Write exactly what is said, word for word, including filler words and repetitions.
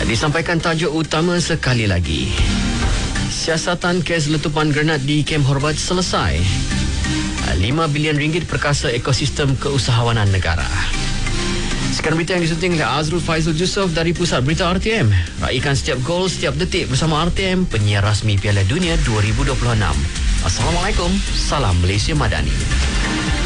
Disampaikan tajuk utama sekali lagi. Siasatan kes letupan granat di Kem Horbat selesai. lima bilion ringgit perkasa ekosistem keusahawanan negara. Sekarang berita yang disunting oleh Azrul Faizul Yusof dari Pusat Berita R T M. Raikan setiap gol, setiap detik bersama R T M, penyiar rasmi Piala Dunia dua ribu dua puluh enam. Assalamualaikum, salam Malaysia Madani.